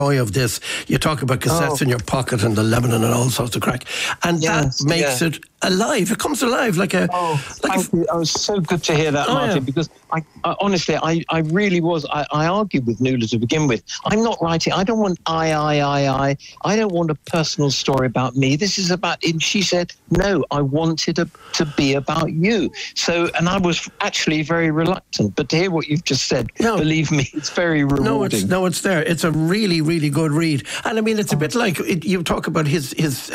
joy of this. You talk about cassettes in your pocket and the Lebanon and all sorts of crack, and that makes it alive. It comes alive like a. Thank you. It was so good to hear that, Martin, because I honestly, I really was. I argued with Nuala to begin with. I'm not writing. I don't want I don't want a personal story about me. This is about. And she said, no, I wanted to be about you. So, and I was actually very reluctant. But to hear what you've just said, believe me, it's very rewarding. No, it's there. It's a really, really good read. And I mean, it's a bit like you talk about his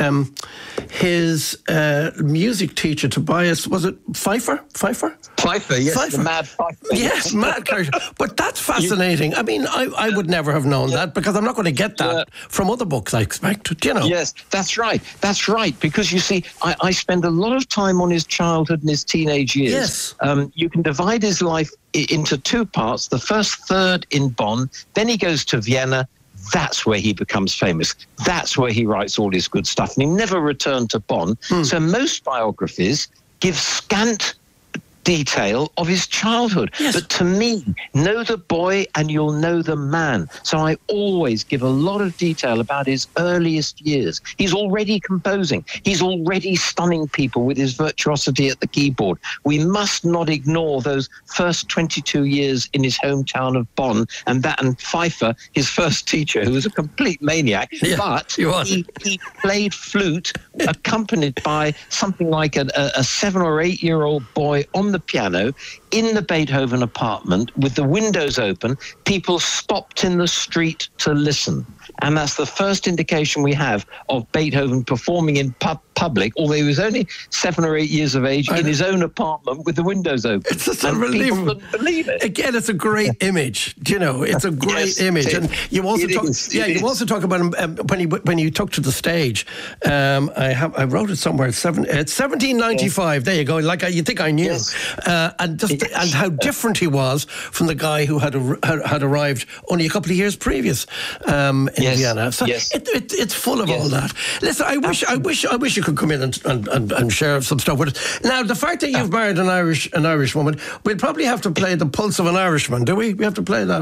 music teacher, Tobias. Was it Pfeiffer? Pfeiffer, yes, Pfeiffer. The mad Pfeiffer. Yes, mad character. But that's fascinating. I mean, I would never have known that, because I'm not going to get that from other books, I expect. You know. Yes, that's right. That's right. Because you see, I spend a lot of time on his childhood and his teenage years. Yes. You can divide his life into two parts. The first third in Bonn, then he goes to Vienna. That's where he becomes famous. That's where he writes all his good stuff. And he never returned to Bonn. So most biographies give scant detail of his childhood. Yes. But to me, know the boy and you'll know the man. So I always give a lot of detail about his earliest years. He's already composing. He's already stunning people with his virtuosity at the keyboard. We must not ignore those first 22 years in his hometown of Bonn, and Pfeiffer, his first teacher, who was a complete maniac. Yeah, but he played flute accompanied by something like a 7 or 8 year old boy on the piano in the Beethoven apartment with the windows open. People stopped in the street to listen. And that's the first indication we have of Beethoven performing in public, although he was only 7 or 8 years of age, in his own apartment with the windows open. It's just unbelievable. People couldn't believe it. Again, it's a great image. You know, it's a great image. And you also talk about him when you took to the stage. I wrote it somewhere. It's 1795. There you go. Like you think I knew, and how different he was from the guy who had arrived only a couple of years previous in Vienna. So it's full of all that. Listen, I wish you could come in and share some stuff with us. Now, the fact that you've married an Irish woman, we'll probably have to play The Pulse of an Irishman, do we? We have to play that.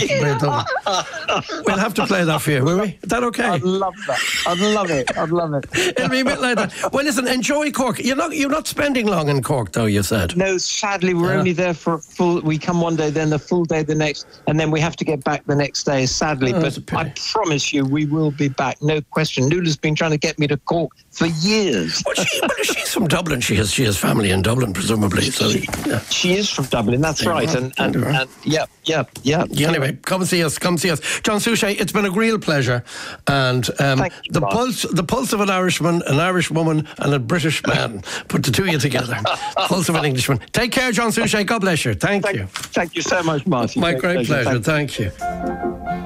We'll have to play that for you, will we? Is that okay? I'd love that. I'd love it. It'll be a bit like that. Well, listen, enjoy Cork. You're not spending long in Cork, though, you said. No, sadly, we're only there for a full. We come one day, then the full day the next, and then we have to get back the next day, sadly. But I promise you, we will be back, no question. Nuala's been trying to get me to Cork for years. Well, she's from Dublin. She has family in Dublin, presumably. She is from Dublin. That's right. And Anyway, come see us. John Suchet, it's been a real pleasure. And the pulse of an Irishman, an Irish woman, and a British man. Put the two of you together. Pulse of an Englishman. Take care, John Suchet. God bless you. Thank you. Thank you so much, Martin. My great pleasure. Thank you.